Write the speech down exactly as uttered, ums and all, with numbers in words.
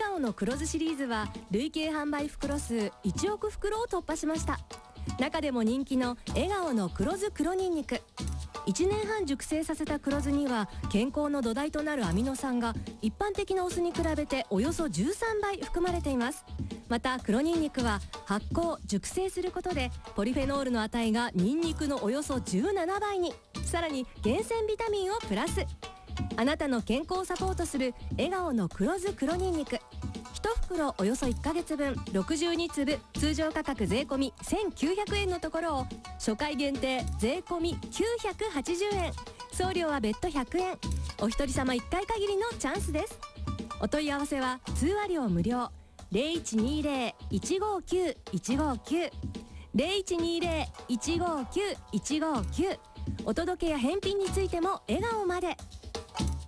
顔の黒酢シリーズは累計販売袋数いちおく袋を突破しました。中でも人気の笑顔の黒酢黒にんにく、いちねんはん熟成させた黒酢には健康の土台となるアミノ酸が一般的なお酢に比べておよそじゅうさんばい含まれています。また黒にんにくは発酵熟成することでポリフェノールの値がニンニクのおよそじゅうななばいに、さらに厳選ビタミンをプラス。あなたの健康をサポートする笑顔の黒酢黒にんにく、いち袋およそいっかげつぶんろくじゅうにつぶ、通常価格税込せんきゅうひゃくえんのところを初回限定税込きゅうひゃくはちじゅうえん、送料は別途ひゃくえん、お一人様いっかい限りのチャンスです。お問い合わせは通話料無料 ゼロいちにゼロ いちごきゅう いちごきゅう ゼロいちにゼロ いちごきゅう いちごきゅう、お届けや返品についても笑顔まで。